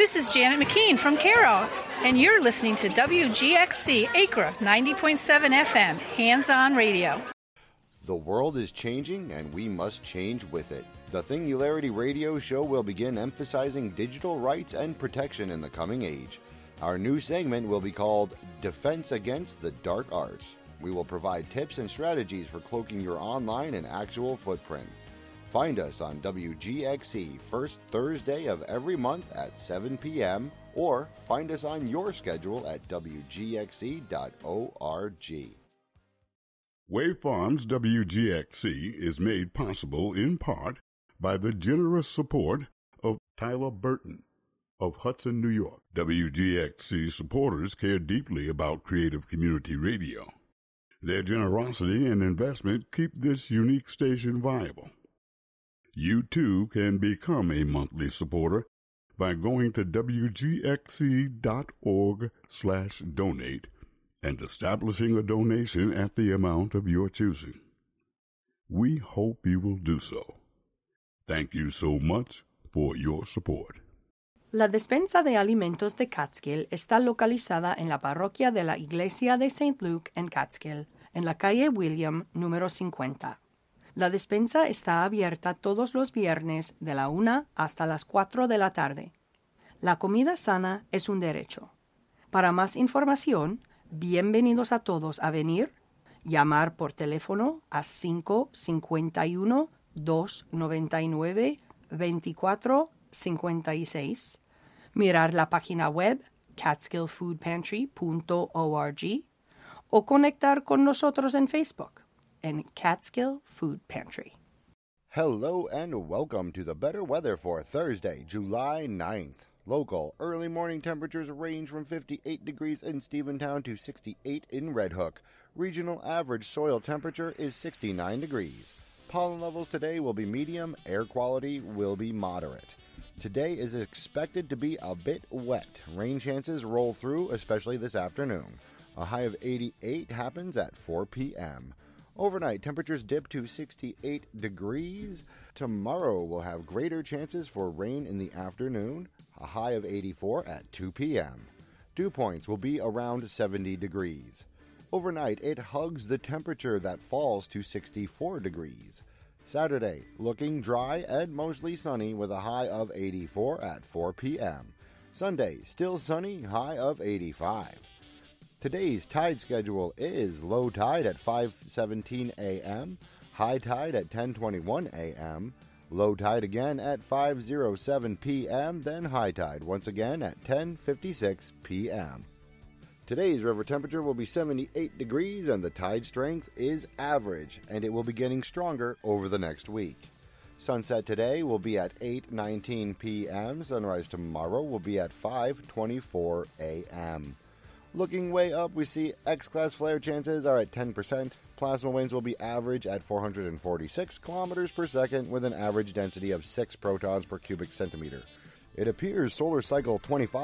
This is Janet McKean from Caro, and you're listening to WGXC Acra 90.7 FM, Hands-On Radio. The world is changing, and we must change with it. The Singularity Radio Show will begin emphasizing digital rights and protection in the coming age. Our new segment will be called Defense Against the Dark Arts. We will provide tips and strategies for cloaking your online and actual footprint. Find us on WGXC first Thursday of every month at 7 p.m. or find us on your schedule at WGXC.org. Wave Farms WGXC is made possible in part by the generous support of Tyler Burton of Hudson, New York. WGXC supporters care deeply about creative community radio. Their generosity and investment keep this unique station viable. You too can become a monthly supporter by going to WGXC.org/donate and establishing a donation at the amount of your choosing. We hope you will do so. Thank you so much for your support. La despensa de alimentos de Catskill está localizada en la parroquia de la Iglesia de St. Luke en Catskill, en la calle William, número 50. La despensa está abierta todos los viernes de la 1 hasta las 4 de la tarde. La comida sana es un derecho. Para más información, bienvenidos a todos a venir, llamar por teléfono a 551-299-2456, mirar la página web catskillfoodpantry.org o conectar con nosotros en Facebook en Catskill Food Pantry. Hello and welcome to the better weather for Thursday, July 9th. Local early morning temperatures range from 58 degrees in Stephentown to 68 in Red Hook. Regional average soil temperature is 69 degrees. Pollen levels today will be medium, air quality will be moderate. Today is expected to be a bit wet. Rain chances roll through, especially this afternoon. A high of 88 happens at 4 p.m. Overnight, temperatures dip to 68 degrees. Tomorrow will have greater chances for rain in the afternoon, a high of 84 at 2 p.m. Dew points will be around 70 degrees. Overnight, it hugs the temperature that falls to 64 degrees. Saturday, looking dry and mostly sunny with a high of 84 at 4 p.m. Sunday, still sunny, high of 85. Today's tide schedule is low tide at 5:17 a.m., high tide at 10:21 a.m., low tide again at 5:07 p.m., then high tide once again at 10:56 p.m. Today's river temperature will be 78 degrees and the tide strength is average, and it will be getting stronger over the next week. Sunset today will be at 8:19 p.m., sunrise tomorrow will be at 5:24 a.m. Looking way up, we see X-class flare chances are at 10%. Plasma winds will be average at 446 kilometers per second with an average density of 6 protons per cubic centimeter. It appears solar cycle 25